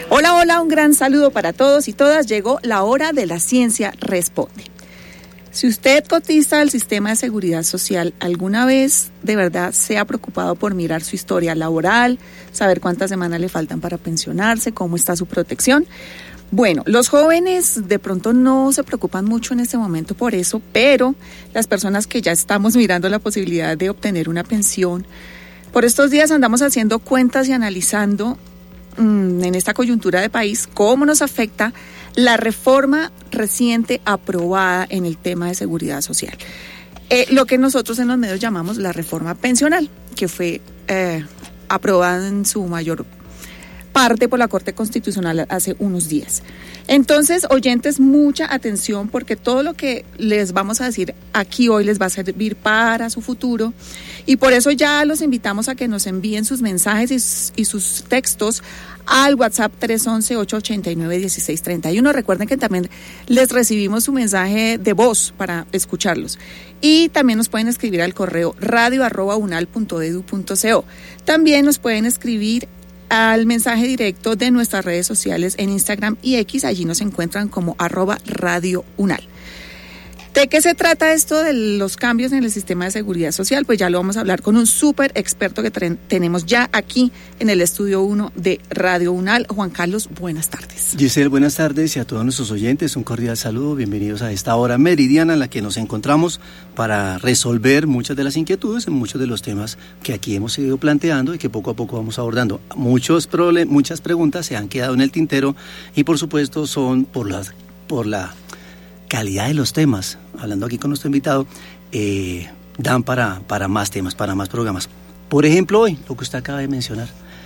Hola, hola, un gran saludo para todos y todas. Llegó la hora de La Ciencia Responde. Si usted cotiza al sistema de seguridad social, ¿alguna vez de verdad se ha preocupado por mirar su historia laboral, saber cuántas semanas le faltan para pensionarse, cómo está su protección? Bueno, los jóvenes de pronto no se preocupan mucho en este momento por eso, pero las personas que ya estamos mirando la posibilidad de obtener una pensión, por estos días andamos haciendo cuentas y analizando en esta coyuntura de país cómo nos afecta la reforma reciente aprobada en el tema de seguridad social. Lo que nosotros en los medios llamamos la reforma pensional, que fue aprobada en su mayor parte por la Corte Constitucional hace unos días. Entonces, oyentes, mucha atención porque todo lo que les vamos a decir aquí hoy les va a servir para su futuro y por eso ya los invitamos a que nos envíen sus mensajes y sus textos al WhatsApp 311-889-1631. Recuerden que también les recibimos su mensaje de voz para escucharlos. Y también nos pueden escribir al correo radio@unal.edu.co. También nos pueden escribir al mensaje directo de nuestras redes sociales en Instagram y X. Allí nos encuentran como @radiounal. ¿De qué se trata esto de los cambios en el sistema de seguridad social? Pues ya lo vamos a hablar con un súper experto que tenemos ya aquí en el estudio 1 de Radio Unal. Juan Carlos, buenas tardes. Giselle, buenas tardes y a todos nuestros oyentes un cordial saludo. Bienvenidos a esta hora meridiana en la que nos encontramos para resolver muchas de las inquietudes en muchos de los temas que aquí hemos ido planteando y que poco a poco vamos abordando. Muchas preguntas se han quedado en el tintero y por supuesto son por la calidad de los temas, hablando aquí con nuestro invitado, dan para más temas, para más programas. Por ejemplo, hoy, lo que usted acaba de mencionar,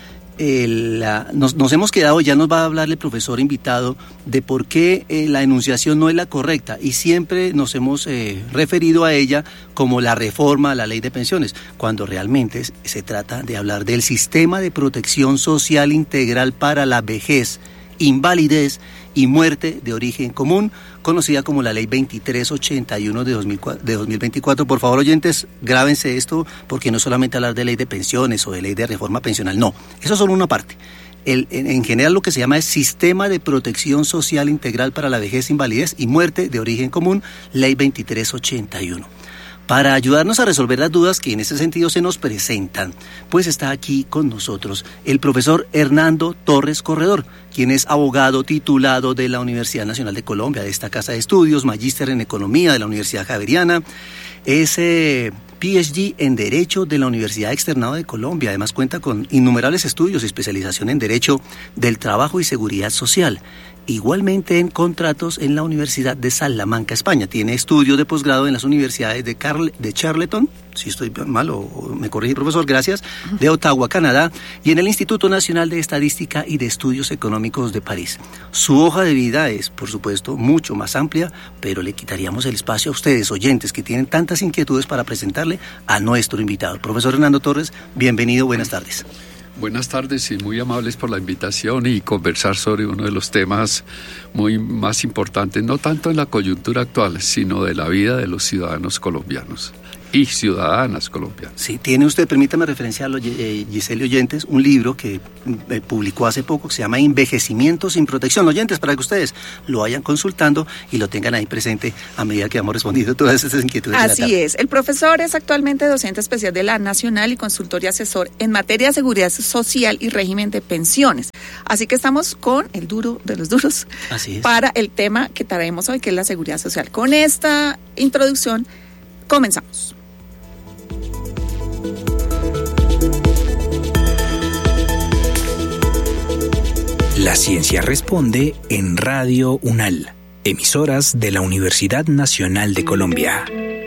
nos hemos quedado, ya nos va a hablar el profesor invitado de por qué la enunciación no es la correcta y siempre nos hemos referido a ella como la reforma a la ley de pensiones, cuando realmente se trata de hablar del sistema de protección social integral para la vejez, invalidez y muerte de origen común, conocida como la Ley 2381 de 2024. Por favor, oyentes, grábense esto, porque no solamente hablar de ley de pensiones o de ley de reforma pensional, no, eso es solo una parte. En general lo que se llama es Sistema de Protección Social Integral para la Vejez, Invalidez y Muerte de Origen Común, Ley 2381. Para ayudarnos a resolver las dudas que en ese sentido se nos presentan, pues está aquí con nosotros el profesor Hernando Torres Corredor, quien es abogado titulado de la Universidad Nacional de Colombia, de esta casa de estudios, magíster en Economía de la Universidad Javeriana, es PhD en Derecho de la Universidad Externado de Colombia, además cuenta con innumerables estudios y especialización en Derecho del Trabajo y Seguridad Social. Igualmente en contratos en la Universidad de Salamanca, España. Tiene estudios de posgrado en las universidades de Charlottetown, si estoy mal o me corrige, profesor, gracias, de Ottawa, Canadá, y en el Instituto Nacional de Estadística y de Estudios Económicos de París. Su hoja de vida es, por supuesto, mucho más amplia, pero le quitaríamos el espacio a ustedes, oyentes, que tienen tantas inquietudes para presentarle a nuestro invitado. Profesor Hernando Torres, bienvenido, buenas tardes. Buenas tardes y muy amables por la invitación y conversar sobre uno de los temas más importantes, no tanto en la coyuntura actual, sino de la vida de los ciudadanos colombianos y ciudadanas colombianas. Sí, tiene usted, permítame referenciarlo, Giselle, oyentes, un libro que publicó hace poco que se llama Envejecimiento sin protección. Oyentes, para que ustedes lo vayan consultando y lo tengan ahí presente a medida que vamos respondiendo todas esas inquietudes. Así es, el profesor es actualmente docente especial de la Nacional y consultor y asesor en materia de seguridad social y régimen de pensiones. Así que estamos con el duro de los duros. Así es. Para el tema que traemos hoy, que es la seguridad social. Con esta introducción, comenzamos. La Ciencia Responde en Radio Unal, emisoras de la Universidad Nacional de Colombia.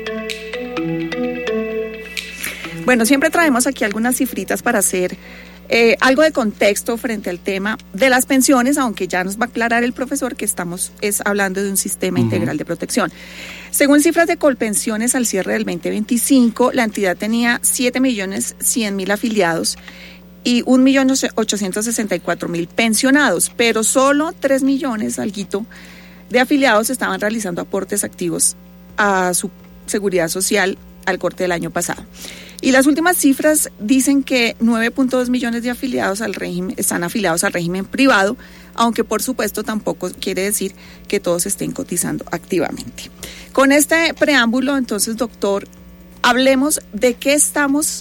Bueno, siempre traemos aquí algunas cifritas para hacer algo de contexto frente al tema de las pensiones, aunque ya nos va a aclarar el profesor que estamos hablando de un sistema integral de protección. Según cifras de Colpensiones al cierre del 2025, la entidad tenía 7.100.000 afiliados y 1.864.000 pensionados, pero solo 3 millones alguito de afiliados estaban realizando aportes activos a su seguridad social al corte del año pasado. Y las últimas cifras dicen que 9.2 millones de afiliados al régimen están afiliados al régimen privado, aunque por supuesto tampoco quiere decir que todos estén cotizando activamente. Con este preámbulo, entonces, doctor, hablemos de qué estamos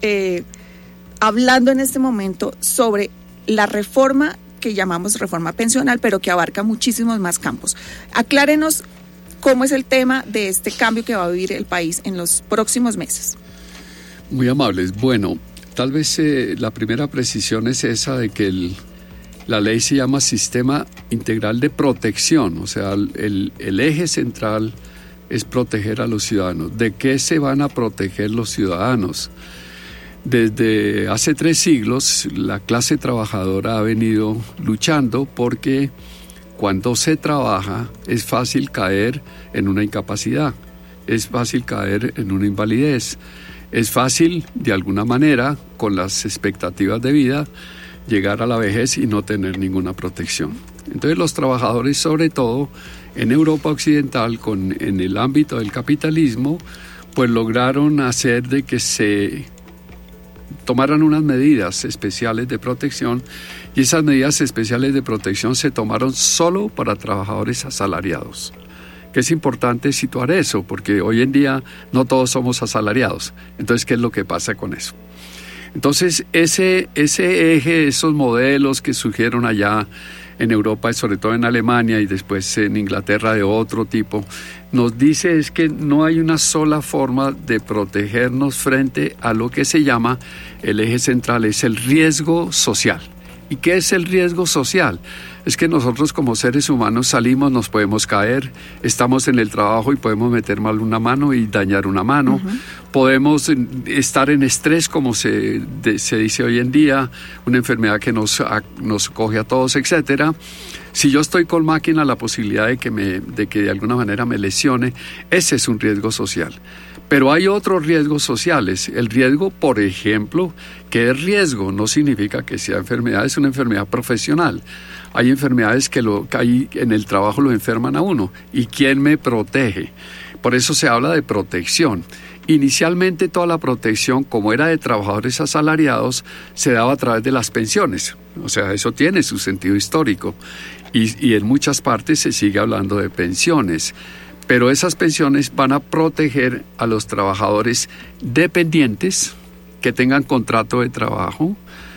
hablando en este momento sobre la reforma que llamamos reforma pensional, pero que abarca muchísimos más campos. Aclárenos cómo es el tema de este cambio que va a vivir el país en los próximos meses. Muy amables. Bueno, tal vez la primera precisión es esa de que la ley se llama Sistema Integral de Protección, o sea, el eje central es proteger a los ciudadanos. ¿De qué se van a proteger los ciudadanos? Desde hace 3 siglos, la clase trabajadora ha venido luchando porque cuando se trabaja es fácil caer en una incapacidad, es fácil caer en una invalidez, es fácil, de alguna manera, con las expectativas de vida, llegar a la vejez y no tener ninguna protección. Entonces los trabajadores, sobre todo en Europa Occidental, en el ámbito del capitalismo, pues lograron hacer de que se tomaran unas medidas especiales de protección, y esas medidas especiales de protección se tomaron solo para trabajadores asalariados. Que es importante situar eso, porque hoy en día no todos somos asalariados. Entonces, ¿qué es lo que pasa con eso? Entonces, ese eje, esos modelos que surgieron allá en Europa, sobre todo en Alemania y después en Inglaterra de otro tipo, nos dice es que no hay una sola forma de protegernos frente a lo que se llama el eje central, es el riesgo social. ¿Y qué es el riesgo social? Es que nosotros como seres humanos salimos, nos podemos caer, estamos en el trabajo y podemos meter mal una mano y dañar una mano. Uh-huh. Podemos estar en estrés, como se dice hoy en día, una enfermedad que nos coge a todos, etcétera. Si yo estoy con máquina, la posibilidad de que de alguna manera me lesione, ese es un riesgo social. Pero hay otros riesgos sociales. El riesgo, por ejemplo, que es riesgo, no significa que sea enfermedad, es una enfermedad profesional. Hay enfermedades que ahí en el trabajo lo enferman a uno. ¿Y quién me protege? Por eso se habla de protección. Inicialmente toda la protección, como era de trabajadores asalariados, se daba a través de las pensiones. O sea, eso tiene su sentido histórico. Y en muchas partes se sigue hablando de pensiones. Pero esas pensiones van a proteger a los trabajadores dependientes que tengan contrato de trabajo,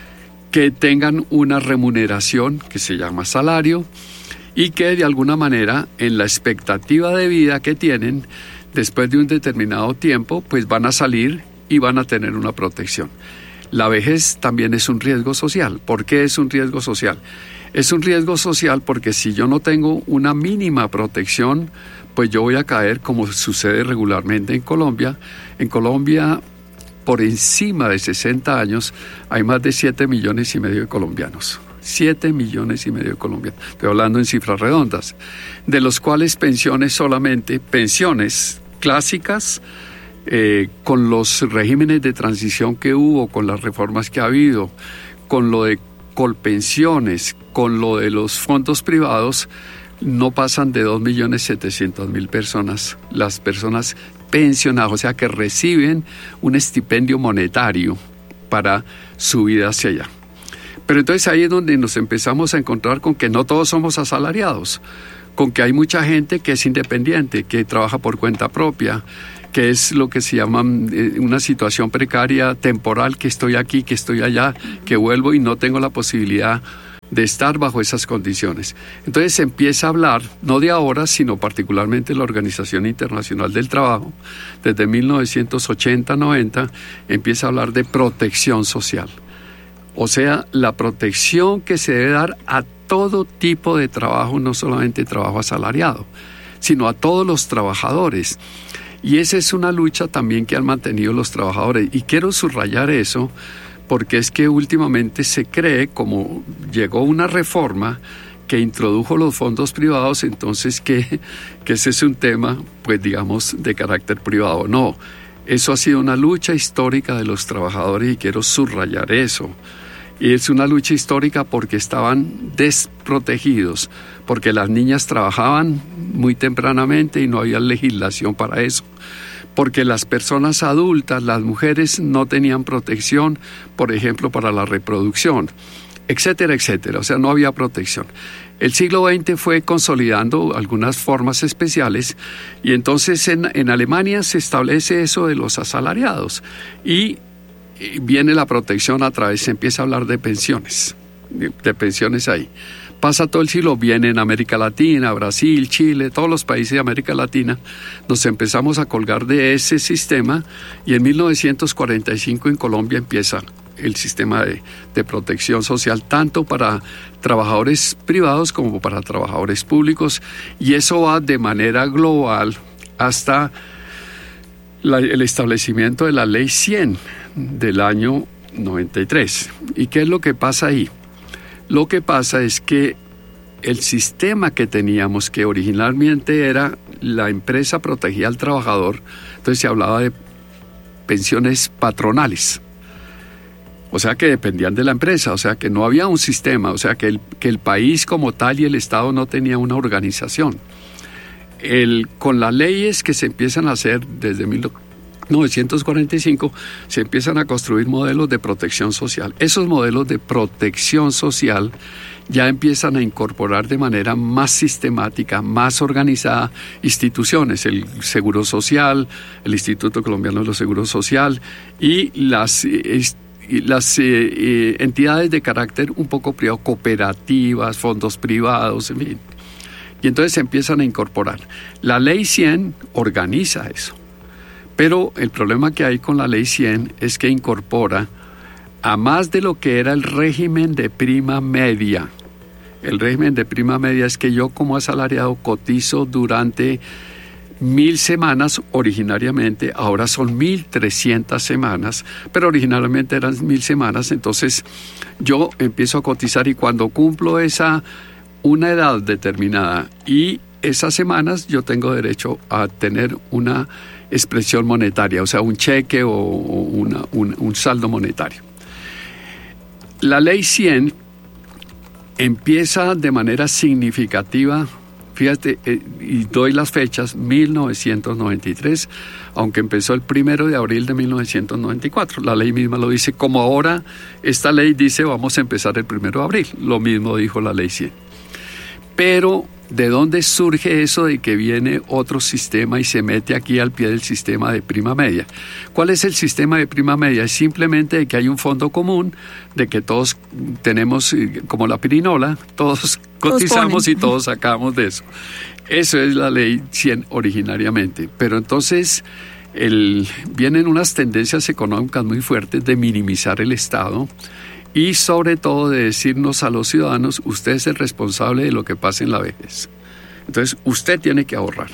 que tengan una remuneración que se llama salario y que de alguna manera en la expectativa de vida que tienen después de un determinado tiempo pues van a salir y van a tener una protección. La vejez también es un riesgo social. ¿Por qué es un riesgo social? Es un riesgo social porque si yo no tengo una mínima protección, pues yo voy a caer, como sucede regularmente en Colombia. En Colombia, por encima de 60 años, hay más de 7,5 millones de colombianos. 7,5 millones de colombianos. Estoy hablando en cifras redondas. De los cuales pensiones clásicas, con los regímenes de transición que hubo, con las reformas que ha habido, con lo de colpensiones, con lo de los fondos privados, no pasan de 2,700,000 personas, las personas pensionadas, o sea que reciben un estipendio monetario para su vida hacia allá. Pero entonces ahí es donde nos empezamos a encontrar con que no todos somos asalariados, con que hay mucha gente que es independiente, que trabaja por cuenta propia, que es lo que se llama una situación precaria temporal, que estoy aquí, que estoy allá, que vuelvo y no tengo la posibilidad de estar bajo esas condiciones. Entonces se empieza a hablar, no de ahora, sino particularmente la Organización Internacional del Trabajo, desde 1980-90, empieza a hablar de protección social. O sea, la protección que se debe dar a todo tipo de trabajo, no solamente trabajo asalariado, sino a todos los trabajadores. Y esa es una lucha también que han mantenido los trabajadores. Y quiero subrayar eso, porque es que últimamente se cree, como llegó una reforma que introdujo los fondos privados, entonces que ese es un tema, pues digamos, de carácter privado. No, eso ha sido una lucha histórica de los trabajadores y quiero subrayar eso. Y es una lucha histórica porque estaban desprotegidos, porque las niñas trabajaban muy tempranamente y no había legislación para eso. porque las personas adultas, las mujeres, no tenían protección, por ejemplo, para la reproducción, etcétera, etcétera. O sea, no había protección. El siglo XX fue consolidando algunas formas especiales y entonces en Alemania se establece eso de los asalariados y viene la protección a través, se empieza a hablar de pensiones ahí. Pasa todo el siglo, viene en América Latina, Brasil, Chile, todos los países de América Latina, nos empezamos a colgar de ese sistema y en 1945 en Colombia empieza el sistema de protección social, tanto para trabajadores privados como para trabajadores públicos, y eso va de manera global hasta el establecimiento de la Ley 100 del año 93. ¿Y qué es lo que pasa ahí? Lo que pasa es que el sistema que teníamos, que originalmente era la empresa protegía al trabajador, entonces se hablaba de pensiones patronales. O sea que dependían de la empresa, o sea que no había un sistema, o sea que el país como tal y el Estado no tenía una organización. Con las leyes que se empiezan a hacer desde 1945, se empiezan a construir modelos de protección social. Esos modelos de protección social ya empiezan a incorporar de manera más sistemática, más organizada, instituciones, el Seguro Social, el Instituto Colombiano de los Seguros Social y las entidades de carácter un poco privado, cooperativas, fondos privados, en fin. Y entonces se empiezan a incorporar. La Ley 100 organiza eso. Pero el problema que hay con la Ley 100 es que incorpora a más de lo que era el régimen de prima media. El régimen de prima media es que yo como asalariado cotizo durante 1.000 semanas originariamente, ahora son 1.300 semanas, pero originalmente eran 1.000 semanas, entonces yo empiezo a cotizar y cuando cumplo una edad determinada y esas semanas yo tengo derecho a tener una expresión monetaria, o sea, un cheque o un saldo monetario. La Ley 100 empieza de manera significativa. Fíjate, y doy las fechas, 1993, aunque empezó el 1 de abril de 1994. La ley misma lo dice, como ahora esta ley dice vamos a empezar el 1 de abril. Lo mismo dijo la Ley 100. Pero, ¿de dónde surge eso de que viene otro sistema y se mete aquí al pie del sistema de prima media? ¿Cuál es el sistema de prima media? Es simplemente de que hay un fondo común, de que todos tenemos, como la pirinola, todos cotizamos y todos sacamos de eso. Eso es la Ley 100 originariamente. Pero entonces vienen unas tendencias económicas muy fuertes de minimizar el Estado y sobre todo de decirnos a los ciudadanos, usted es el responsable de lo que pasa en la vejez. Entonces, usted tiene que ahorrar.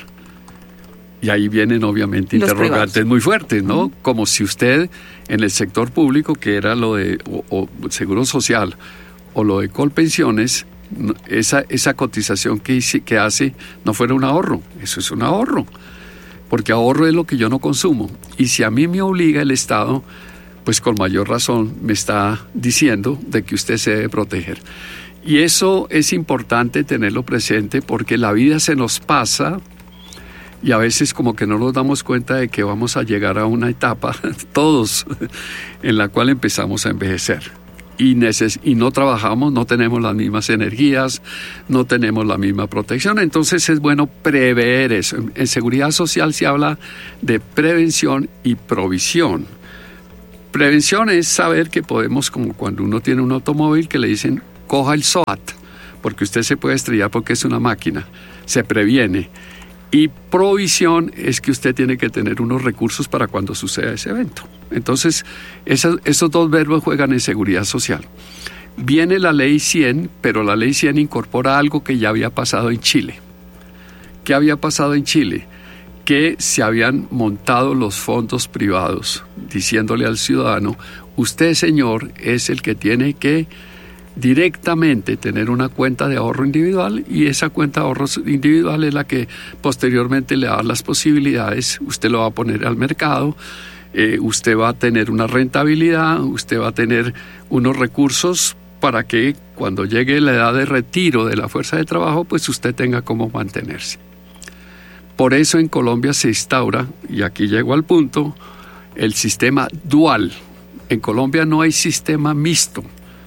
Y ahí vienen obviamente interrogantes muy fuertes, ¿no? Uh-huh. Como si usted en el sector público, que era lo de o Seguro Social o lo de Colpensiones, esa cotización que hace no fuera un ahorro. Eso es un ahorro. Porque ahorro es lo que yo no consumo. Y si a mí me obliga el Estado, pues con mayor razón me está diciendo de que usted se debe proteger. Y eso es importante tenerlo presente porque la vida se nos pasa y a veces como que no nos damos cuenta de que vamos a llegar a una etapa, todos, en la cual empezamos a envejecer. Y no trabajamos, no tenemos las mismas energías, no tenemos la misma protección. Entonces es bueno prever eso. En seguridad social se habla de prevención y provisión. Prevención es saber que podemos, como cuando uno tiene un automóvil que le dicen coja el SOAT, porque usted se puede estrellar porque es una máquina, se previene. Y provisión es que usted tiene que tener unos recursos para cuando suceda ese evento. Entonces, esos dos verbos juegan en seguridad social. Viene la Ley 100, pero la Ley 100 incorpora algo que ya había pasado en Chile. ¿Qué había pasado en Chile? Que se habían montado los fondos privados, diciéndole al ciudadano, usted, señor, es el que tiene que directamente tener una cuenta de ahorro individual y esa cuenta de ahorro individual es la que posteriormente le da las posibilidades, usted lo va a poner al mercado, usted va a tener una rentabilidad, usted va a tener unos recursos para que cuando llegue la edad de retiro de la fuerza de trabajo, pues usted tenga cómo mantenerse. Por eso en Colombia se instaura, y aquí llego al punto, el sistema dual. En Colombia no hay sistema mixto.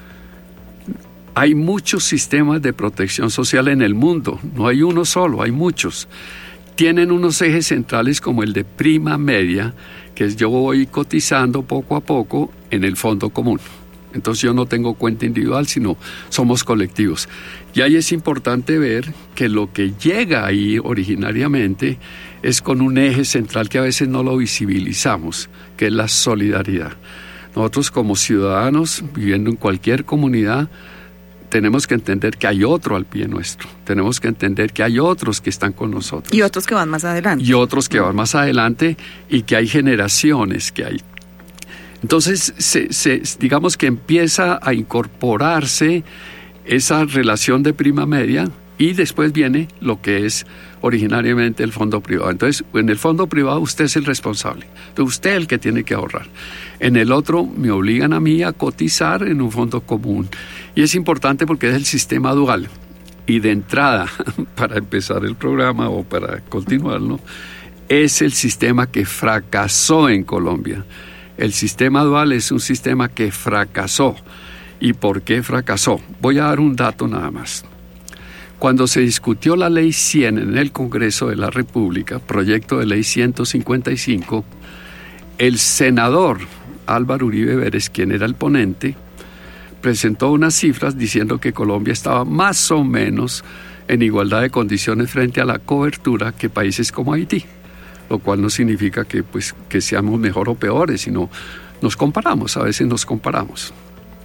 Hay muchos sistemas de protección social en el mundo, no hay uno solo, hay muchos. Tienen unos ejes centrales como el de prima media, que es yo voy cotizando poco a poco en el fondo común. Entonces yo no tengo cuenta individual, sino somos colectivos. Y ahí es importante ver que lo que llega ahí originariamente es con un eje central que a veces no lo visibilizamos, que es la solidaridad. Nosotros como ciudadanos, viviendo en cualquier comunidad, tenemos que entender que hay otro al pie nuestro. Tenemos que entender que hay otros que están con nosotros. Y otros que van más adelante. Y otros que van más adelante y que hay generaciones que hay. Entonces, digamos que empieza a incorporarse esa relación de prima media y después viene lo que es originariamente el fondo privado. Entonces, en el fondo privado usted es el responsable. Entonces, usted es el que tiene que ahorrar. En el otro me obligan a mí a cotizar en un fondo común. Y es importante porque es el sistema dual. Y de entrada, para empezar el programa o para continuarlo, es el sistema que fracasó en Colombia. El sistema dual es un sistema que fracasó. ¿Y por qué fracasó? Voy a dar un dato nada más. Cuando se discutió la Ley 100 en el Congreso de la República, proyecto de Ley 155, el senador Álvaro Uribe Vélez, quien era el ponente, presentó unas cifras diciendo que Colombia estaba más o menos en igualdad de condiciones frente a la cobertura que países como Haití, lo cual no significa que seamos mejor o peores, sino nos comparamos, a veces nos comparamos.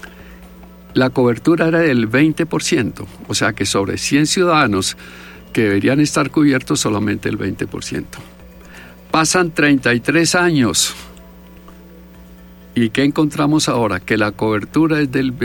La cobertura era del 20%, o sea que sobre 100 ciudadanos que deberían estar cubiertos, solamente el 20%. Pasan 33 años. ¿Y qué encontramos ahora? Que la cobertura es del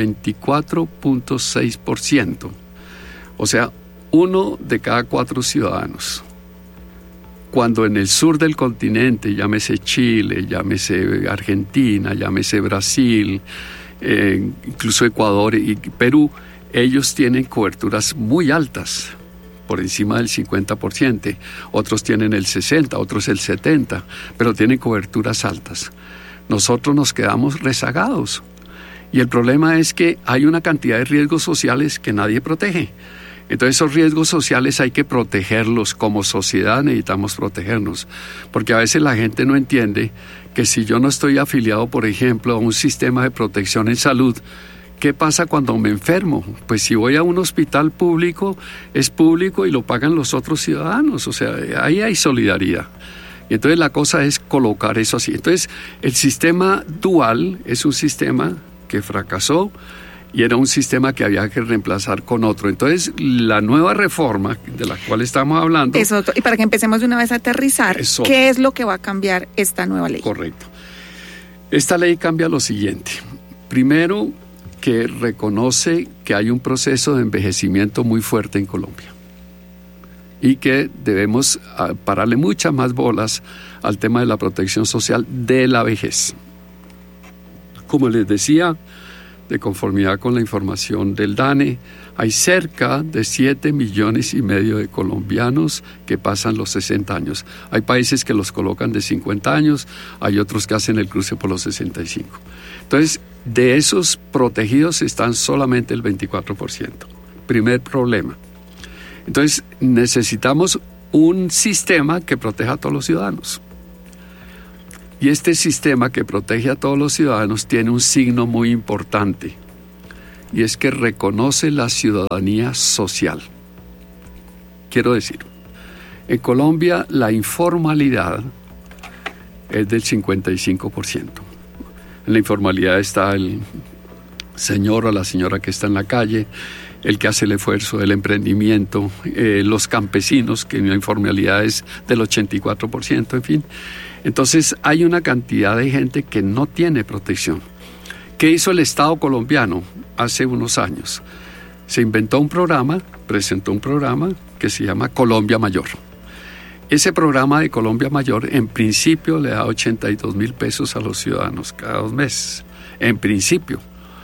24.6%. O sea, 1 de cada 4 ciudadanos. Cuando en el sur del continente, llámese Chile, llámese Argentina, llámese Brasil, incluso Ecuador y Perú, ellos tienen coberturas muy altas, por encima del 50%. Otros tienen el 60%, otros el 70%, pero tienen coberturas altas. Nosotros nos quedamos rezagados. Y el problema es que hay una cantidad de riesgos sociales que nadie protege. Entonces esos riesgos sociales hay que protegerlos. Como sociedad necesitamos protegernos, porque a veces la gente no entiende que si yo no estoy afiliado, por ejemplo, a un sistema de protección en salud, ¿qué pasa cuando me enfermo? Pues si voy a un hospital público, es público y lo pagan los otros ciudadanos. O sea, ahí hay solidaridad. Y entonces la cosa es colocar eso así. Entonces el sistema dual es un sistema que fracasó y era un sistema que había que reemplazar con otro. Entonces, la nueva reforma de la cual estamos hablando... Eso, y para que empecemos de una vez a aterrizar, ¿qué es lo que va a cambiar esta nueva ley? Correcto. Esta ley cambia lo siguiente. Primero, que reconoce que hay un proceso de envejecimiento muy fuerte en Colombia y que debemos pararle muchas más bolas al tema de la protección social de la vejez. Como les decía, de conformidad con la información del DANE, hay cerca de 7,5 millones de colombianos que pasan los 60 años. Hay países que los colocan de 50 años, hay otros que hacen el cruce por los 65. Entonces, de esos protegidos están solamente el 24%. Primer problema. Entonces, necesitamos un sistema que proteja a todos los ciudadanos. Y este sistema que protege a todos los ciudadanos tiene un signo muy importante, y es que reconoce la ciudadanía social. Quiero decir, en Colombia la informalidad es del 55%. En la informalidad está el señor o la señora que está en la calle, el que hace el esfuerzo, el emprendimiento, los campesinos, que la informalidad es del 84%, en fin. Entonces hay una cantidad de gente que no tiene protección. ¿Qué hizo el Estado colombiano hace unos años? Se inventó un programa, presentó un programa que se llama Colombia Mayor. Ese programa de Colombia Mayor en principio le da 82,000 pesos a los ciudadanos cada 2 meses, en principio.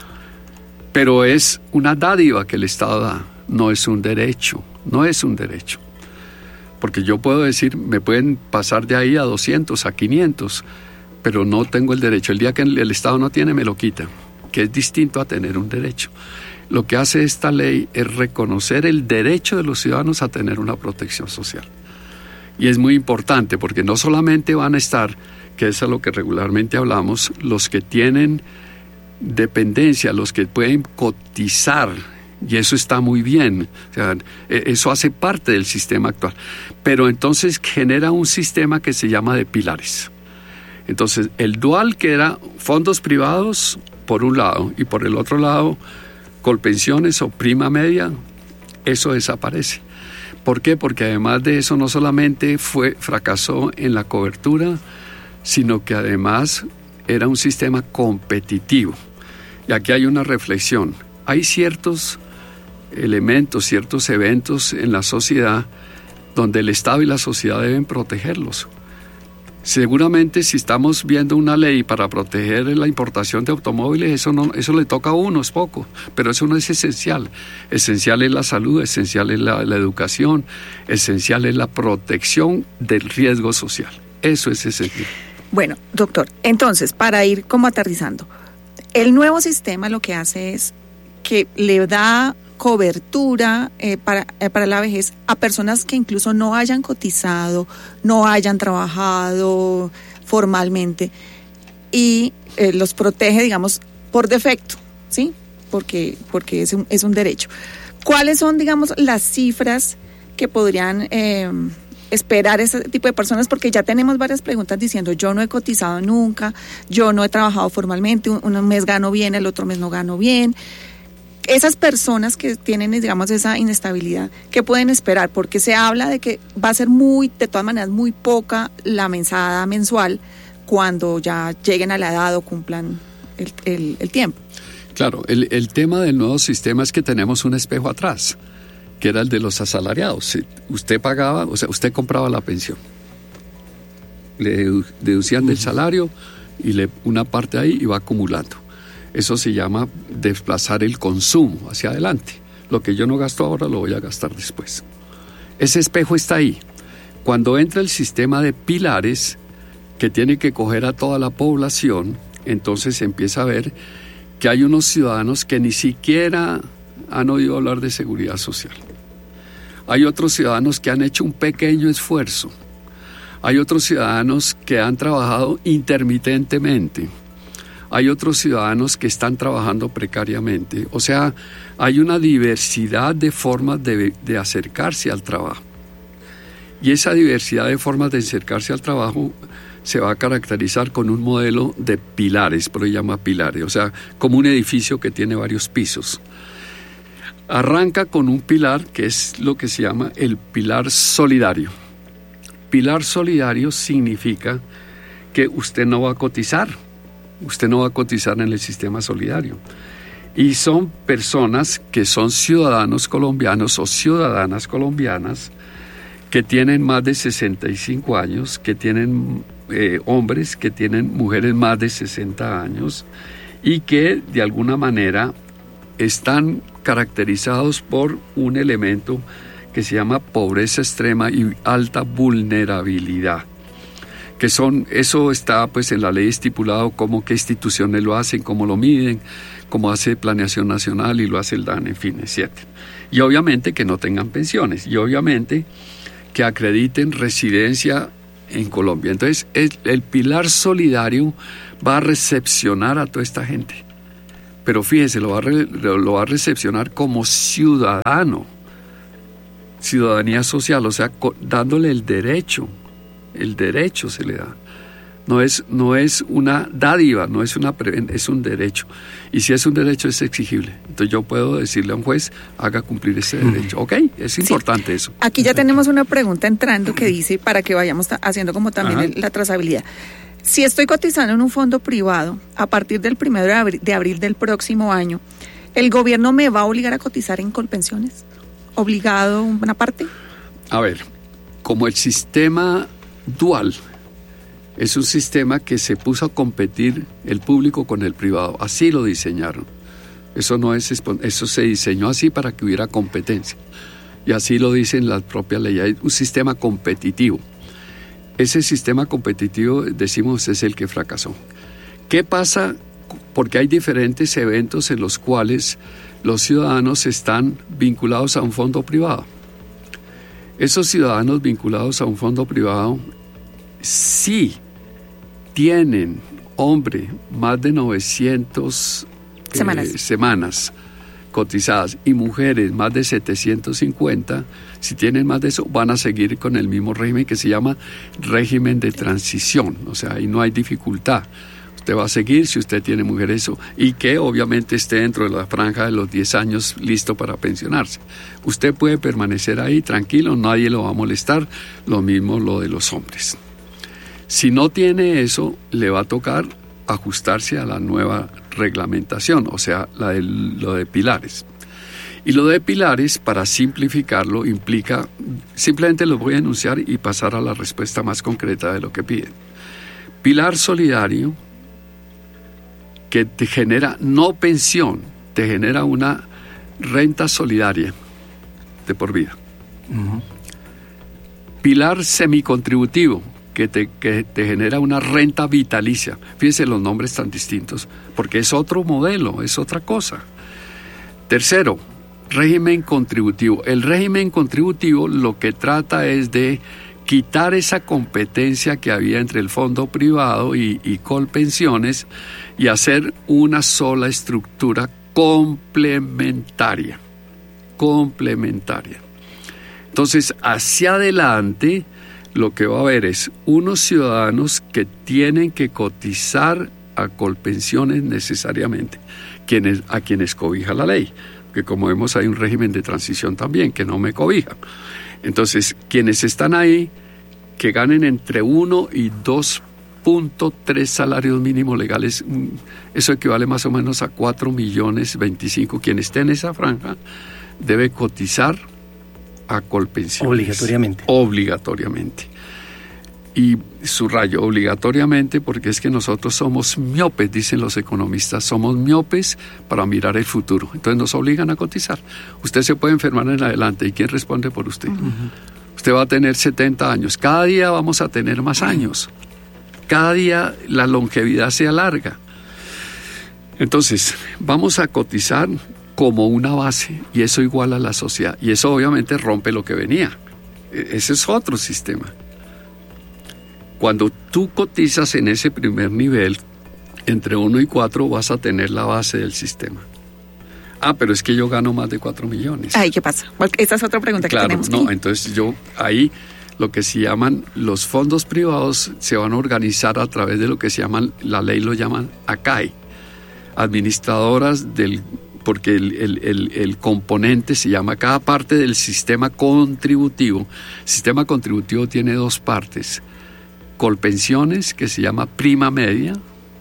Pero es una dádiva que el Estado da, no es un derecho, no es un derecho. Porque yo puedo decir, me pueden pasar de ahí a 200, a 500, pero no tengo el derecho. El día que el Estado no tiene, me lo quita, que es distinto a tener un derecho. Lo que hace esta ley es reconocer el derecho de los ciudadanos a tener una protección social. Y es muy importante porque no solamente van a estar, que es a lo que regularmente hablamos, los que tienen dependencia, los que pueden cotizar, y eso está muy bien, o sea, eso hace parte del sistema actual, pero entonces genera un sistema que se llama de pilares. Entonces el dual, que era fondos privados por un lado y por el otro lado colpensiones o prima media, eso desaparece. ¿Por qué? Porque además de eso no solamente fracasó en la cobertura, sino que además era un sistema competitivo. Y aquí hay una reflexión. Hay ciertos elementos, ciertos eventos en la sociedad donde el Estado y la sociedad deben protegerlos. Seguramente si estamos viendo una ley para proteger la importación de automóviles, eso le toca a uno, es poco, pero eso no es esencial. Esencial es la salud, esencial es la educación, esencial es la protección del riesgo social. Eso es esencial. Bueno, doctor, entonces, para ir como aterrizando, el nuevo sistema lo que hace es que le da cobertura para la vejez a personas que incluso no hayan cotizado, no hayan trabajado formalmente, y los protege, digamos, por defecto, ¿sí? Porque es un derecho. ¿Cuáles son, digamos, las cifras que podrían esperar ese tipo de personas? Porque ya tenemos varias preguntas diciendo, yo no he cotizado nunca, yo no he trabajado formalmente, un mes gano bien, el otro mes no gano bien. Esas personas que tienen, digamos, esa inestabilidad, ¿qué pueden esperar? Porque se habla de que va a ser de todas maneras, muy poca la mesada mensual cuando ya lleguen a la edad o cumplan el tiempo. Claro, el tema del nuevo sistema es que tenemos un espejo atrás, que era el de los asalariados. Usted pagaba, o sea, usted compraba la pensión, le deducían del salario y una parte ahí iba acumulando. Eso se llama desplazar el consumo hacia adelante. Lo que yo no gasto ahora lo voy a gastar después. Ese espejo está ahí. Cuando entra el sistema de pilares, que tiene que coger a toda la población, entonces se empieza a ver que hay unos ciudadanos que ni siquiera han oído hablar de seguridad social. Hay otros ciudadanos que han hecho un pequeño esfuerzo. Hay otros ciudadanos que han trabajado intermitentemente. Hay otros ciudadanos que están trabajando precariamente. O sea, hay una diversidad de formas de acercarse al trabajo. Y esa diversidad de formas de acercarse al trabajo se va a caracterizar con un modelo de pilares, por eso se llama pilares, o sea, como un edificio que tiene varios pisos. Arranca con un pilar que es lo que se llama el pilar solidario. Pilar solidario significa que usted no va a cotizar. Usted no va a cotizar en el sistema solidario. Y son personas que son ciudadanos colombianos o ciudadanas colombianas que tienen más de 65 años, que tienen hombres, que tienen mujeres más de 60 años y que de alguna manera están caracterizados por un elemento que se llama pobreza extrema y alta vulnerabilidad. Eso está pues en la ley estipulado cómo, qué instituciones lo hacen, cómo lo miden, cómo hace Planeación Nacional y lo hace el DANE, en fin, etc. Y obviamente que no tengan pensiones, y obviamente que acrediten residencia en Colombia. Entonces, el pilar solidario va a recepcionar a toda esta gente. Pero fíjese, lo va a recepcionar como ciudadano, ciudadanía social, o sea, dándole el derecho se le da. No es una dádiva, es un derecho. Y si es un derecho es exigible. Entonces yo puedo decirle a un juez, haga cumplir ese derecho. ¿Ok? Es importante eso. Aquí ya tenemos una pregunta entrando que dice, para que vayamos haciendo como también la trazabilidad. Si estoy cotizando en un fondo privado, a partir del 1 de abril del próximo año, ¿el gobierno me va a obligar a cotizar en Colpensiones? ¿Obligado una parte? A ver, como el sistema dual es un sistema que se puso a competir el público con el privado, así lo diseñaron. Eso se diseñó así para que hubiera competencia. Y así lo dicen las propias leyes. Hay un sistema competitivo. Ese sistema competitivo, decimos, es el que fracasó. ¿Qué pasa? Porque hay diferentes eventos en los cuales los ciudadanos están vinculados a un fondo privado. Esos ciudadanos vinculados a un fondo privado, sí tienen, más de 900 semanas cotizadas y mujeres más de 750, si tienen más de eso, van a seguir con el mismo régimen que se llama régimen de transición. O sea, ahí no hay dificultad. Usted va a seguir si usted tiene mujeres y que obviamente esté dentro de la franja de los 10 años listo para pensionarse. Usted puede permanecer ahí tranquilo, nadie lo va a molestar, lo mismo lo de los hombres. Si no tiene eso, le va a tocar ajustarse a la nueva reglamentación, o sea, lo de pilares. Y lo de pilares, para simplificarlo, implica, simplemente lo voy a enunciar y pasar a la respuesta más concreta de lo que piden. Pilar solidario, que te genera no pensión, te genera una renta solidaria de por vida. Uh-huh. Pilar semicontributivo, que te genera una renta vitalicia. Fíjense los nombres tan distintos, porque es otro modelo, es otra cosa. Tercero, régimen contributivo. El régimen contributivo lo que trata es de quitar esa competencia que había entre el fondo privado y Colpensiones y hacer una sola estructura complementaria. Entonces, hacia adelante, lo que va a haber es unos ciudadanos que tienen que cotizar a Colpensiones necesariamente, a quienes cobija la ley, que como vemos hay un régimen de transición también que no me cobija. Entonces, quienes están ahí, que ganen entre 1 y 2.3 salarios mínimos legales, eso equivale más o menos a 4.025.000. Quien esté en esa franja debe cotizar a Colpensiones. Obligatoriamente. Y subrayo obligatoriamente porque es que nosotros somos miopes, dicen los economistas, somos miopes para mirar el futuro. Entonces nos obligan a cotizar. Usted se puede enfermar en adelante, ¿y quién responde por usted? Uh-huh. Usted va a tener 70 años. Cada día vamos a tener más años. Cada día la longevidad se alarga. Entonces, vamos a cotizar como una base y eso iguala a la sociedad. Y eso obviamente rompe lo que venía. Ese es otro sistema. Cuando tú cotizas en ese primer nivel, entre 1 y 4 vas a tener la base del sistema. Pero es que yo gano más de 4 millones. Ay, ¿qué pasa? Esta es otra pregunta que tenemos. Claro, no, entonces ahí lo que se llaman los fondos privados se van a organizar a través de lo que se llaman, la ley lo llaman ACAI, administradoras porque el componente se llama cada parte del sistema contributivo. El sistema contributivo tiene 2 partes. Colpensiones, que se llama prima media,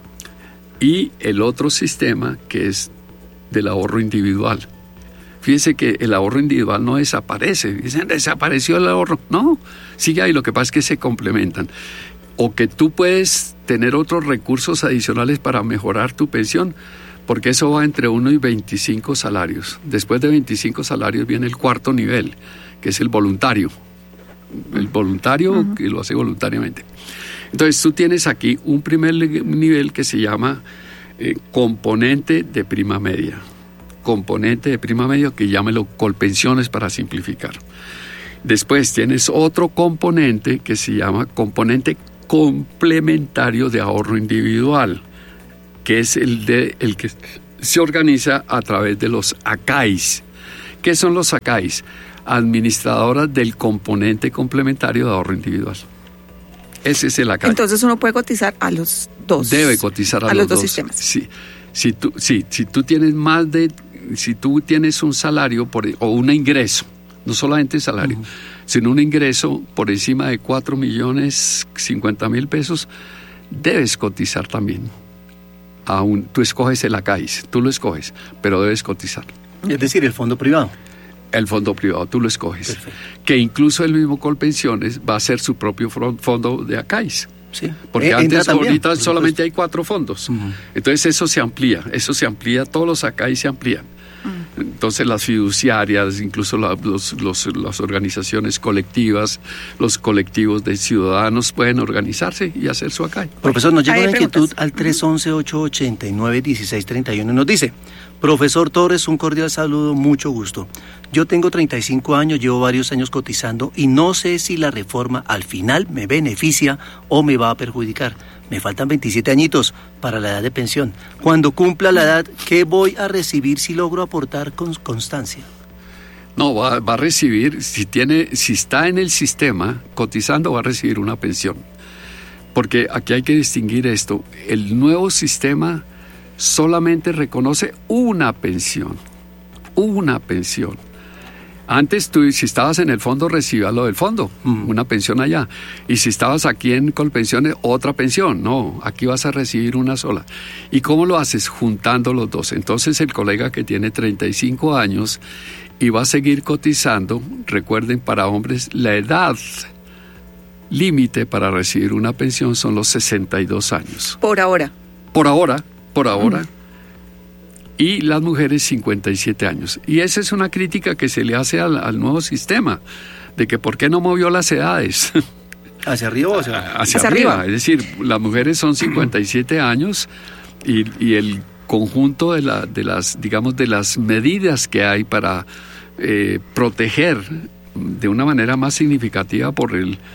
y el otro sistema que es del ahorro individual. Fíjese que el ahorro individual no desaparece. Dicen, desapareció el ahorro. No, sigue ahí. Lo que pasa es que se complementan. O que tú puedes tener otros recursos adicionales para mejorar tu pensión, porque eso va entre 1 y 25 salarios. Después de 25 salarios viene el cuarto nivel, que es el voluntario. El voluntario uh-huh. que lo hace voluntariamente. Entonces tú tienes aquí un primer nivel que se llama componente de prima media. Componente de prima media, que llámelo Colpensiones para simplificar. Después tienes otro componente que se llama componente complementario de ahorro individual, que es el que se organiza a través de los ACAIs. ¿Qué son los ACAIs? Administradoras del componente complementario de ahorro individual. Ese es el ACAI. Entonces uno puede cotizar a los dos. Debe cotizar a los dos sistemas. Sí. Si tú tienes un salario o un ingreso, no solamente salario, uh-huh. sino un ingreso por encima de 4.050.000 pesos, debes cotizar también. Tú escoges el ACAIS, tú lo escoges, pero debes cotizar. Es decir, el fondo privado. El fondo privado, tú lo escoges. Perfecto. Que incluso el mismo Colpensiones va a ser su propio fondo de ACAIS. Sí. Porque ahorita solamente hay 4 fondos. Uh-huh. Entonces eso se amplía, todos los ACAIS se amplían. Uh-huh. Entonces las fiduciarias, incluso las organizaciones colectivas, los colectivos de ciudadanos pueden organizarse y hacer su acá. Profesor, nos llega una inquietud al 311-889-1631 y nos dice: profesor Torres, un cordial saludo, mucho gusto. Yo tengo 35 años, llevo varios años cotizando y no sé si la reforma al final me beneficia o me va a perjudicar. Me faltan 27 añitos para la edad de pensión. Cuando cumpla la edad, ¿qué voy a recibir si logro aportar con constancia? No, va a recibir, si está en el sistema cotizando, va a recibir una pensión. Porque aquí hay que distinguir esto. El nuevo sistema solamente reconoce una pensión. Una pensión. Antes tú, si estabas en el fondo, recibías lo del fondo, una pensión allá. Y si estabas aquí en Colpensiones, otra pensión. No, aquí vas a recibir una sola. ¿Y cómo lo haces? Juntando los dos. Entonces el colega que tiene 35 años y va a seguir cotizando, recuerden, para hombres, la edad límite para recibir una pensión son los 62 años. Por ahora. Por ahora. Y las mujeres 57 años. Y esa es una crítica que se le hace al nuevo sistema, de que ¿por qué no movió las edades? ¿Hacia arriba o hacia arriba? Es decir, las mujeres son 57 años y el conjunto de las medidas que hay para proteger de una manera más significativa por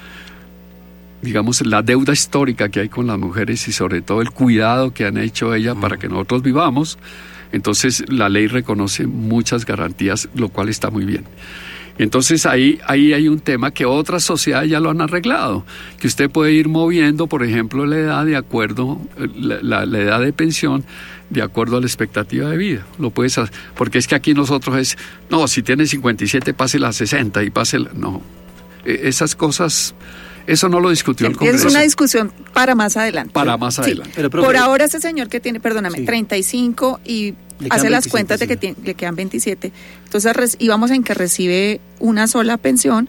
la deuda histórica que hay con las mujeres y sobre todo el cuidado que han hecho ellas para que nosotros vivamos. Entonces la ley reconoce muchas garantías, lo cual está muy bien. Entonces ahí hay un tema que otras sociedades ya lo han arreglado, que usted puede ir moviendo, por ejemplo, la edad de acuerdo, la edad de pensión de acuerdo a la expectativa de vida. Lo puedes hacer, porque es que aquí nosotros no, si tiene 57 pase la 60 y no. Esas cosas, eso no lo discutió el Congreso. Es una discusión para más adelante. Adelante. Pero, por ahora ese señor que tiene, 35 y hace las cuentas de que le quedan 27, entonces íbamos en que recibe una sola pensión,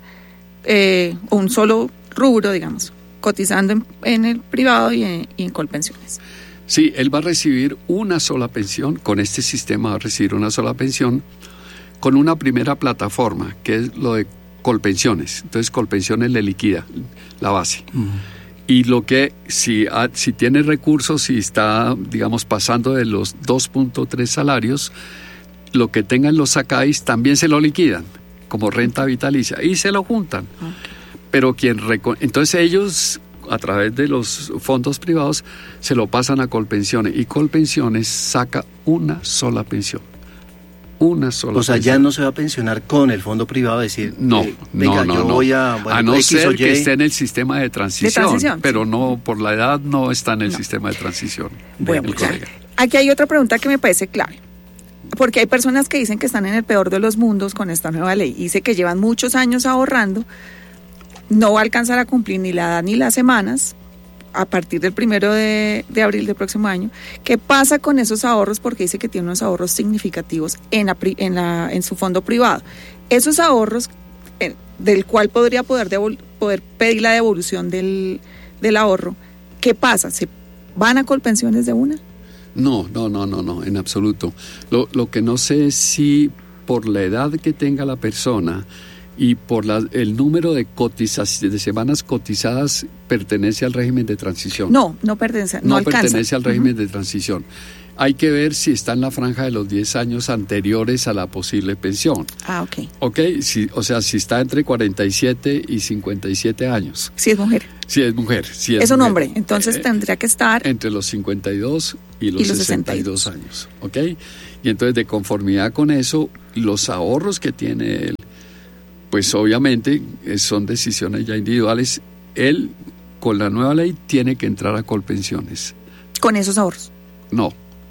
o un solo rubro, digamos, cotizando en el privado y en Colpensiones. Sí, él va a recibir una sola pensión, con este sistema va a recibir una sola pensión, con una primera plataforma, que es lo de Colpensiones. Entonces Colpensiones le liquida la base. Y lo que, si tiene recursos, si está, digamos, pasando de los 2.3 salarios, lo que tengan los SACAIs también se lo liquidan como renta vitalicia y se lo juntan. Pero entonces ellos, a través de los fondos privados, se lo pasan a Colpensiones y Colpensiones saca una sola pensión. Una sola. O sea, ya no se va a pensionar con el fondo privado, decir, no. Voy a no ser que esté en el sistema de transición, pero no, por la edad no está en el sistema de transición. Bueno, aquí hay otra pregunta que me parece clave, porque hay personas que dicen que están en el peor de los mundos con esta nueva ley, y dice que llevan muchos años ahorrando, no va a alcanzar a cumplir ni la edad ni las semanas, a partir del 1 de abril del próximo año. ¿Qué pasa con esos ahorros? Porque dice que tiene unos ahorros significativos en su fondo privado. Esos ahorros, del cual podría poder pedir la devolución del ahorro, ¿qué pasa? ¿Se van a Colpensiones de una? No, en absoluto. Lo que no sé es si por la edad que tenga la persona y por el número de semanas cotizadas pertenece al régimen de transición. No pertenece, no alcanza. Pertenece al régimen de transición. Hay que ver si está en la franja de los 10 años anteriores a la posible pensión. Ok, si está entre 47 y 57 años. Si es mujer. Si es mujer. Es un hombre, entonces tendría que estar entre los 52 y los 62 años. Ok, y entonces de conformidad con eso, los ahorros que tiene él, pues obviamente son decisiones ya individuales. Él, con la nueva ley, tiene que entrar a Colpensiones. ¿Con esos ahorros? No,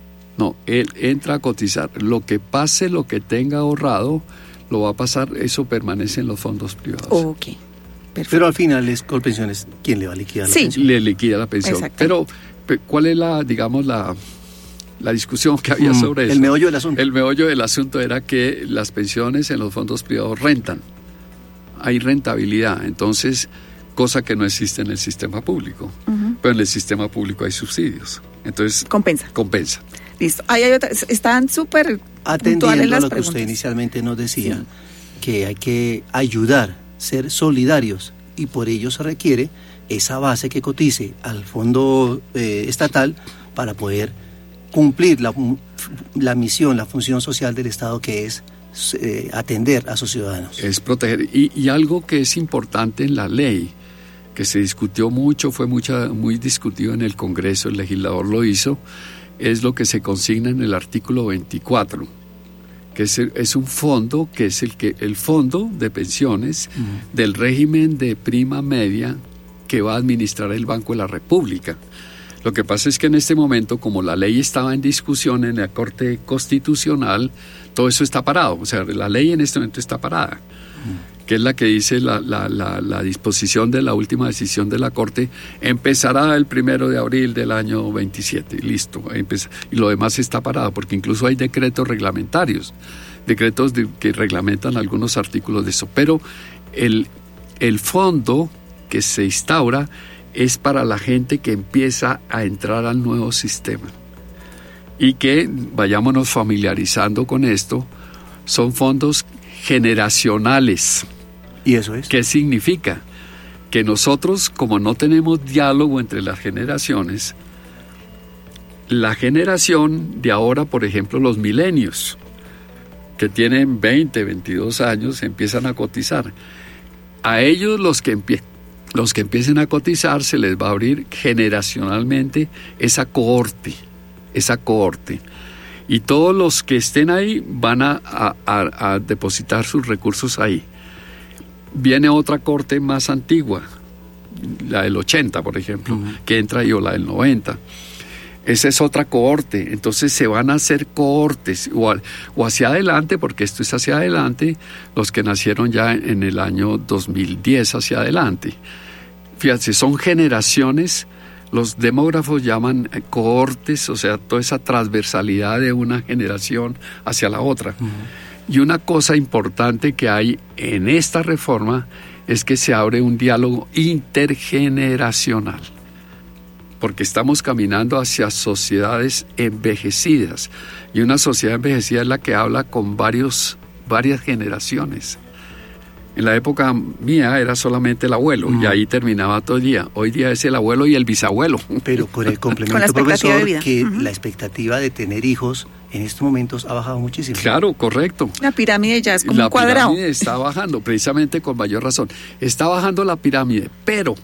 él entra a cotizar. Lo que pase, lo que tenga ahorrado, lo va a pasar, eso permanece en los fondos privados. Ok, perfecto. Pero al final es Colpensiones quien le va a liquidar la pensión. Le liquida la pensión. Pero, ¿cuál es la discusión que había sobre eso? El meollo del asunto. El meollo del asunto era que las pensiones en los fondos privados rentan. Hay rentabilidad, entonces, cosa que no existe en el sistema público. Pero en el sistema público hay subsidios. Entonces, compensa. Compensa. Listo. Ahí hay otra. Están súper atendiendo a lo que usted inicialmente nos decía, sí, que hay que ayudar, ser solidarios, y por ello se requiere esa base que cotice al fondo estatal para poder cumplir la misión, la función social del Estado, que es atender a sus ciudadanos. Es proteger. Y algo que es importante en la ley, que se discutió mucho, fue muy discutido en el Congreso, el legislador lo hizo, es lo que se consigna en el artículo 24, que es un fondo, que es el fondo de pensiones del régimen de prima media que va a administrar el Banco de la República. Lo que pasa es que en este momento, como la ley estaba en discusión en la Corte Constitucional, todo eso está parado. O sea, la ley en este momento está parada, que es la que dice la disposición de la última decisión de la Corte, empezará el 1 de abril del año 27, listo, y lo demás está parado, porque incluso hay decretos reglamentarios, decretos que reglamentan algunos artículos de eso, pero el fondo que se instaura es para la gente que empieza a entrar al nuevo sistema, y que vayámonos familiarizando con esto. Son fondos generacionales. ¿Y eso es? ¿Qué significa? Que nosotros, como no tenemos diálogo entre las generaciones, la generación de ahora, por ejemplo, los milenios, que tienen 20, 22 años, empiezan a cotizar. A ellos los que empiecen a cotizar se les va a abrir generacionalmente esa cohorte. Y todos los que estén ahí van a depositar sus recursos ahí. Viene otra cohorte más antigua, la del 80, por ejemplo, que entra ahí, o la del 90. Esa es otra cohorte. Entonces se van a hacer cohortes o hacia adelante, porque esto es hacia adelante, los que nacieron ya en el año 2010 hacia adelante. Fíjense, son generaciones. Los demógrafos llaman cohortes, o sea, toda esa transversalidad de una generación hacia la otra. Y una cosa importante que hay en esta reforma es que se abre un diálogo intergeneracional, porque estamos caminando hacia sociedades envejecidas, y una sociedad envejecida es la que habla con varias generaciones. En la época mía era solamente el abuelo, y ahí terminaba todo el día. Hoy día es el abuelo y el bisabuelo. Pero con el complemento, profesor, que la expectativa de tener hijos en estos momentos ha bajado muchísimo. Claro, correcto. La pirámide ya es como un cuadrado. La pirámide está bajando, precisamente con mayor razón. Está bajando la pirámide, pero,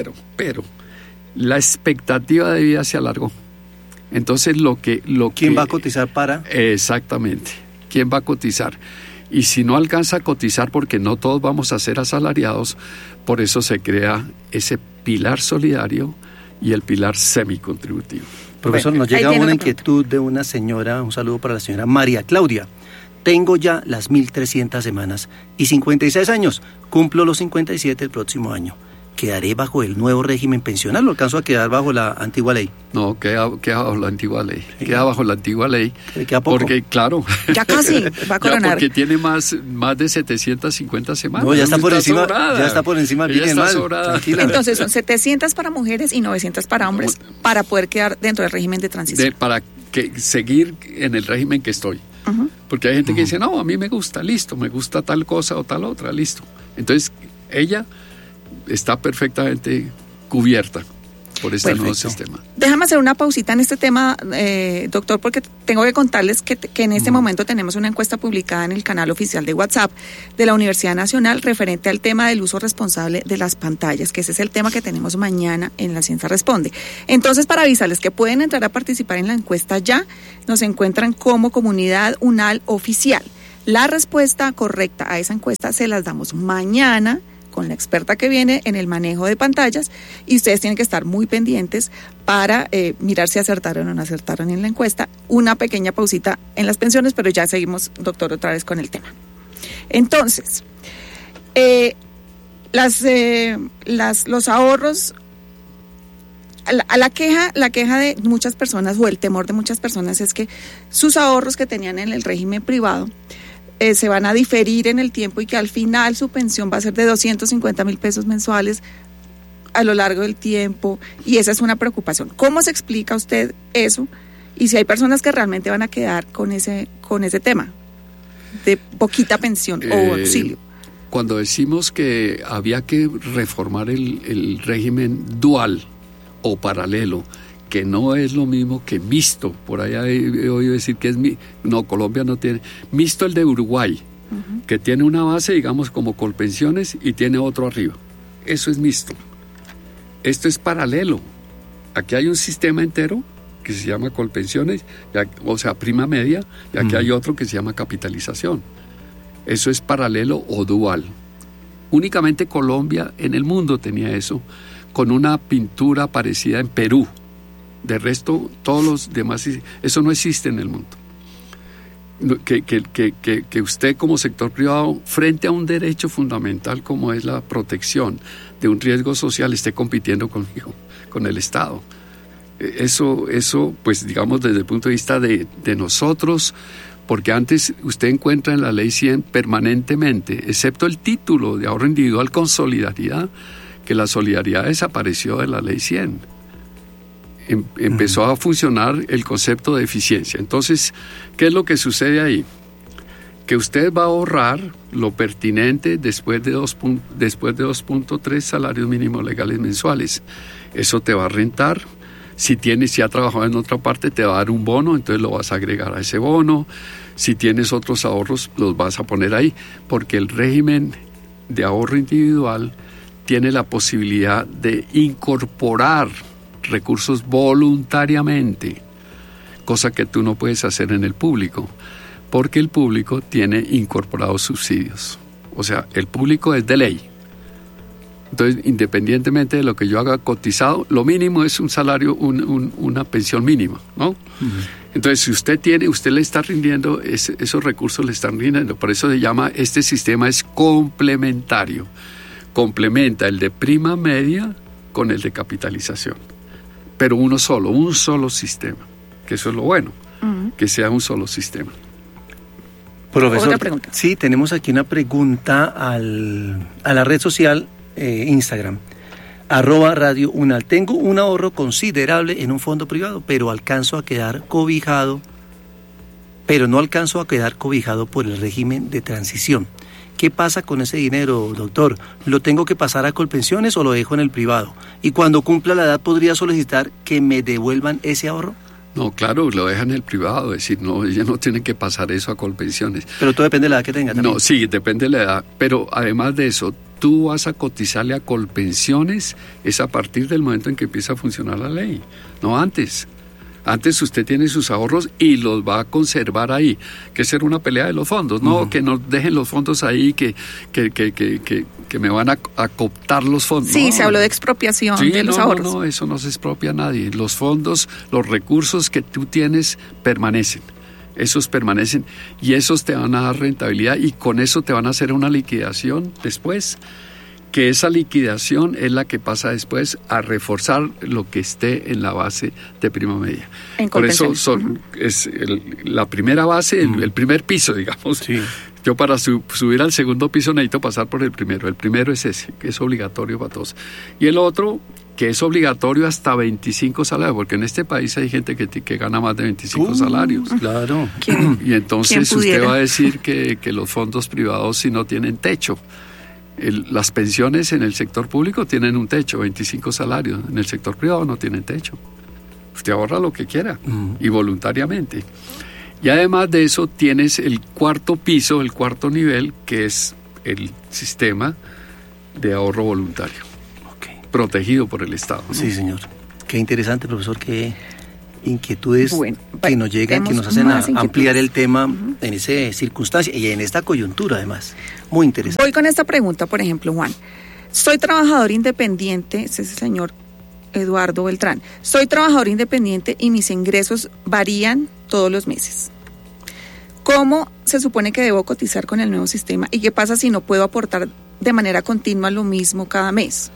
la expectativa de vida se alargó. Entonces ¿quién va a cotizar para? Exactamente. ¿Quién va a cotizar? Y si no alcanza a cotizar, porque no todos vamos a ser asalariados, por eso se crea ese pilar solidario y el pilar semicontributivo. Profesor, nos llega una inquietud de una señora, un saludo para la señora María Claudia. Tengo ya las 1.300 semanas y 56 años. Cumplo los 57 el próximo año. ¿Quedaré bajo el nuevo régimen pensional o alcanzo a quedar bajo la antigua ley? No, queda bajo la antigua ley. Queda bajo la antigua ley. ¿Queda poco? Porque, claro. Ya casi va a coronar. Porque tiene más de 750 semanas. No, ya está por encima. Ya está por encima. Bien, mal. Tranquila. Entonces son 700 para mujeres y 900 para hombres, para poder quedar dentro del régimen de transición. Para seguir en el régimen que estoy. Porque hay gente que dice, no, a mí me gusta, listo, me gusta tal cosa o tal otra, listo. Entonces, ella está perfectamente cubierta por este nuevo sistema. Déjame hacer una pausita en este tema, doctor, porque tengo que contarles que en este momento tenemos una encuesta publicada en el canal oficial de WhatsApp de la Universidad Nacional referente al tema del uso responsable de las pantallas, que ese es el tema que tenemos mañana en La Ciencia Responde. Entonces, para avisarles que pueden entrar a participar en la encuesta ya, nos encuentran como Comunidad UNAL Oficial. La respuesta correcta a esa encuesta se las damos mañana con la experta que viene en el manejo de pantallas, y ustedes tienen que estar muy pendientes para mirar si acertaron o no acertaron en la encuesta. Una pequeña pausita en las pensiones, pero ya seguimos, doctor, otra vez con el tema. Entonces, los ahorros, la queja de muchas personas, o el temor de muchas personas, es que sus ahorros que tenían en el régimen privado se van a diferir en el tiempo, y que al final su pensión va a ser de 250,000 pesos mensuales a lo largo del tiempo, y esa es una preocupación. ¿Cómo se explica usted eso? Y si hay personas que realmente van a quedar con ese tema de poquita pensión o auxilio. Cuando decimos que había que reformar el régimen dual o paralelo, que no es lo mismo que mixto, por ahí he oído decir que es no, Colombia no tiene, mixto el de Uruguay, que tiene una base, digamos, como Colpensiones y tiene otro arriba. Eso es mixto. Esto es paralelo. Aquí hay un sistema entero que se llama Colpensiones, o sea, prima media, y aquí hay otro que se llama capitalización. Eso es paralelo o dual. Únicamente Colombia en el mundo tenía eso, con una pintura parecida en Perú. De resto, todos los demás, eso no existe en el mundo. Que usted como sector privado, frente a un derecho fundamental como es la protección de un riesgo social, esté compitiendo conmigo, con el Estado. Eso, pues digamos desde el punto de vista de nosotros, porque antes usted encuentra en la Ley 100 permanentemente, excepto el título de ahorro individual con solidaridad, que la solidaridad desapareció de la Ley 100. Empezó a funcionar el concepto de eficiencia. Entonces, ¿qué es lo que sucede ahí? Que usted va a ahorrar lo pertinente después de 2.3 salarios mínimos legales mensuales. Eso te va a rentar. Si ha trabajado en otra parte, te va a dar un bono, entonces lo vas a agregar a ese bono. Si tienes otros ahorros, los vas a poner ahí, porque el régimen de ahorro individual tiene la posibilidad de incorporar recursos voluntariamente, cosa que tú no puedes hacer en el público, porque el público tiene incorporados subsidios. O sea, el público es de ley. Entonces, independientemente de lo que yo haga cotizado, lo mínimo es un salario, una pensión mínima, ¿no? Entonces, si usted le está rindiendo, esos recursos le están rindiendo. Por eso se llama, este sistema es complementario. Complementa el de prima media con el de capitalización. Pero un solo sistema, que eso es lo bueno, que sea un solo sistema. Profesor, otra pregunta. Sí, tenemos aquí una pregunta a la red social Instagram, @Radio Unal. Tengo un ahorro considerable en un fondo privado, pero no alcanzo a quedar cobijado por el régimen de transición. ¿Qué pasa con ese dinero, doctor? ¿Lo tengo que pasar a Colpensiones o lo dejo en el privado? Y cuando cumpla la edad, ¿podría solicitar que me devuelvan ese ahorro? No, claro, lo dejan en el privado, es decir, no, ella no tiene que pasar eso a Colpensiones. Pero todo depende de la edad que tenga también. No, sí, depende de la edad, pero además de eso, tú vas a cotizarle a Colpensiones es a partir del momento en que empieza a funcionar la ley, no antes. Antes usted tiene sus ahorros y los va a conservar ahí, que es una pelea de los fondos, no que nos dejen los fondos ahí, que me van a cooptar los fondos. Sí, no. Se habló de expropiación de los ahorros. No, eso no se expropia a nadie. Los fondos, los recursos que tú tienes permanecen. Esos permanecen y esos te van a dar rentabilidad y con eso te van a hacer una liquidación después, que esa liquidación es la que pasa después a reforzar lo que esté en la base de prima media. Por eso es la primera base, el primer piso, digamos. Sí. Yo para subir al segundo piso necesito pasar por el primero. El primero es ese, que es obligatorio para todos. Y el otro, que es obligatorio hasta 25 salarios, porque en este país hay gente que gana más de 25 salarios. Claro. Y entonces usted va a decir que los fondos privados si no tienen techo. Las pensiones en el sector público tienen un techo, 25 salarios. En el sector privado no tienen techo. Usted ahorra lo que quiera y voluntariamente. Y además de eso tienes el cuarto piso, el cuarto nivel, que es el sistema de ahorro voluntario, protegido por el Estado, ¿no? Sí, señor. Qué interesante, profesor, qué inquietudes que nos llegan, que nos hacen ampliar el tema en esa circunstancia y en esta coyuntura, además. Muy interesante. Voy con esta pregunta, por ejemplo, Juan. Soy trabajador independiente, ese es el señor Eduardo Beltrán. Soy trabajador independiente y mis ingresos varían todos los meses. ¿Cómo se supone que debo cotizar con el nuevo sistema? ¿Y qué pasa si no puedo aportar de manera continua lo mismo cada mes?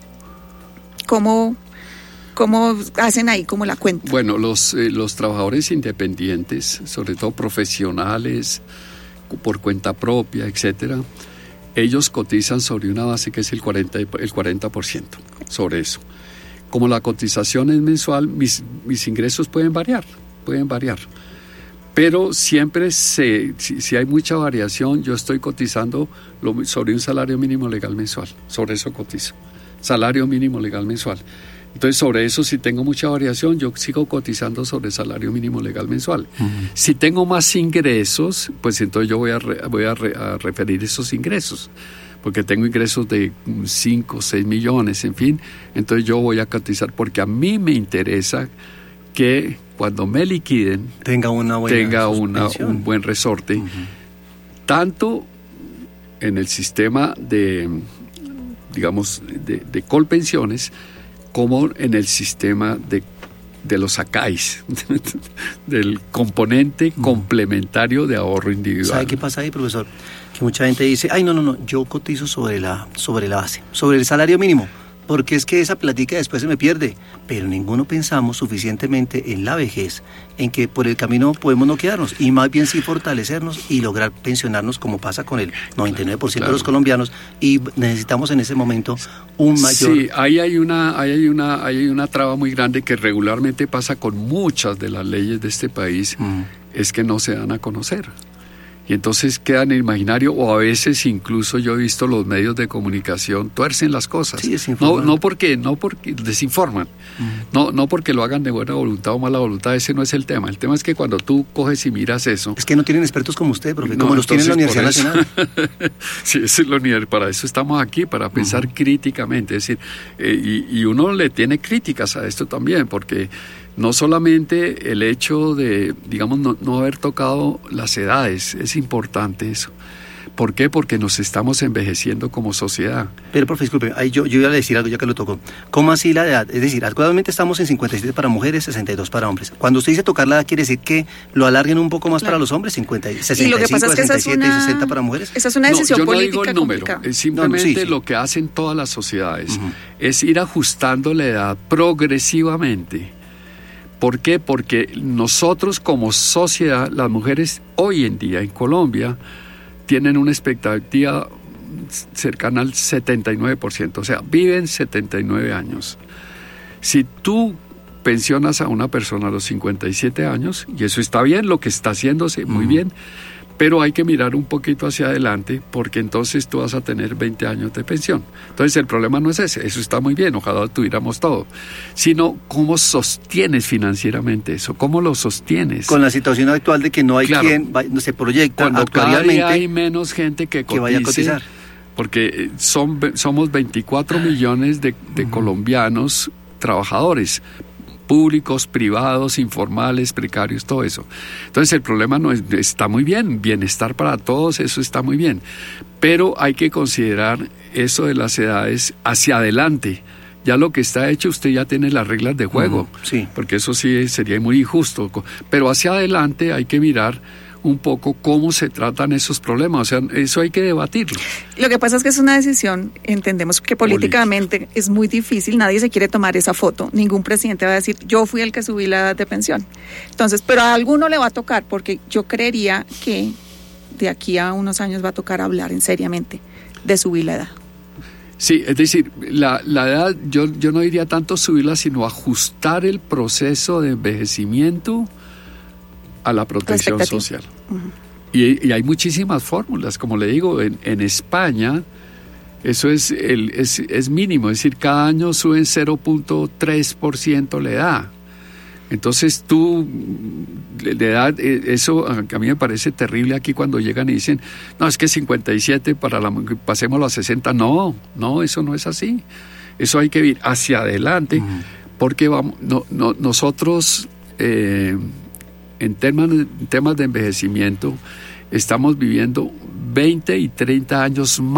¿Cómo hacen ahí como la cuenta? Bueno, los trabajadores independientes, sobre todo profesionales, por cuenta propia, etcétera, ellos cotizan sobre una base que es el 40% sobre eso. Como la cotización es mensual, mis ingresos pueden variar. pueden variar. Pero siempre si hay mucha variación, yo estoy cotizando sobre un salario mínimo legal mensual. Sobre eso cotizo. Salario mínimo legal mensual. Entonces, sobre eso, si tengo mucha variación, yo sigo cotizando sobre el salario mínimo legal mensual. Si tengo más ingresos, pues entonces yo voy a referir esos ingresos. Porque tengo ingresos de 5, 6 millones, en fin. Entonces yo voy a cotizar porque a mí me interesa que cuando me liquiden tenga un buen resorte, tanto en el sistema de Colpensiones como en el sistema de los ACAIs, del componente complementario de ahorro individual. ¿Sabe qué pasa ahí, profesor? Que mucha gente dice, ay, no, yo cotizo sobre la base, sobre el salario mínimo, porque es que esa plática después se me pierde, pero ninguno pensamos suficientemente en la vejez, en que por el camino podemos no quedarnos, y más bien sí fortalecernos y lograr pensionarnos como pasa con el 99% de los colombianos, y necesitamos en ese momento un mayor... Sí, ahí hay una traba muy grande que regularmente pasa con muchas de las leyes de este país, es que no se dan a conocer. Y entonces queda en el imaginario, o a veces incluso yo he visto los medios de comunicación tuercen las cosas. Sí, no porque desinforman, no porque lo hagan de buena voluntad o mala voluntad, ese no es el tema. El tema es que cuando tú coges y miras eso... Es que no tienen expertos como usted, profe, como los tiene en la Universidad Nacional. Sí, para eso estamos aquí, para pensar críticamente. Es decir, y uno le tiene críticas a esto también, porque... No solamente el hecho de, no haber tocado las edades, es importante eso. ¿Por qué? Porque nos estamos envejeciendo como sociedad. Pero, profe, disculpe, yo iba a decir algo ya que lo tocó. ¿Cómo así la edad? Es decir, actualmente estamos en 57 para mujeres, 62 para hombres. Cuando usted dice tocar la edad, ¿quiere decir que lo alarguen un poco más para los hombres? 65, y lo que pasa es que 67 y 60 para mujeres. Esa es una decisión política complicada. Yo no digo el número, simplemente lo que hacen todas las sociedades es ir ajustando la edad progresivamente. ¿Por qué? Porque nosotros como sociedad, las mujeres hoy en día en Colombia tienen una expectativa cercana al 79%, o sea, viven 79 años. Si tú pensionas a una persona a los 57 años, y eso está bien, lo que está haciéndose muy bien, pero hay que mirar un poquito hacia adelante porque entonces tú vas a tener 20 años de pensión. Entonces el problema no es ese, eso está muy bien, ojalá tuviéramos todo, sino cómo sostienes financieramente eso, cómo lo sostienes. Con la situación actual de que no hay quien se proyecta cuando actualmente cada día hay menos gente que vaya a cotizar. Porque somos 24 millones de colombianos trabajadores, públicos, privados, informales, precarios, todo eso. Entonces el problema está muy bien, bienestar para todos, eso está muy bien, pero hay que considerar eso de las edades hacia adelante. Ya lo que está hecho, usted ya tiene las reglas de juego, sí. Porque eso sí sería muy injusto, pero hacia adelante hay que mirar un poco cómo se tratan esos problemas, o sea, eso hay que debatirlo. Lo que pasa es que es una decisión, entendemos que políticamente es muy difícil, nadie se quiere tomar esa foto, ningún presidente va a decir, yo fui el que subí la edad de pensión. Entonces, pero a alguno le va a tocar, porque yo creería que de aquí a unos años va a tocar hablar seriamente de subir la edad. Sí, es decir, la edad, yo no diría tanto subirla, sino ajustar el proceso de envejecimiento a la protección social. Y hay muchísimas fórmulas, como le digo, en España eso es mínimo, es decir, cada año suben 0.3% la edad. Entonces tú, la edad, eso a mí me parece terrible aquí cuando llegan y dicen, no, es que 57 pasémoslo a 60. No, eso no es así. Eso hay que ir hacia adelante, porque nosotros... En temas de envejecimiento, estamos viviendo 20 y 30 años más